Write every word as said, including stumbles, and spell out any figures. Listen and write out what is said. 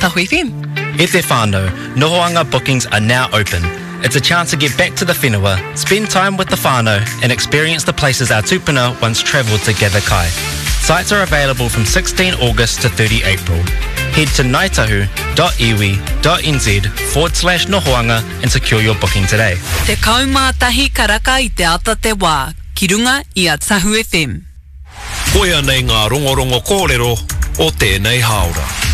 Tahu F M. E te whānau, Nohoanga bookings are now open. It's a chance to get back to the whenua, spend time with the whānau, and experience the places our tupuna once travelled to gather kai. Sites are available from sixteenth August to thirtieth April. Head to ngaitahu.iwi.nz forward slash nohoanga and secure your booking today. Te kaumātahi karaka I te ata te wā, ki runga I a Tahu F M. Koia nei ngā rongorongo kōrero o tēnei haora.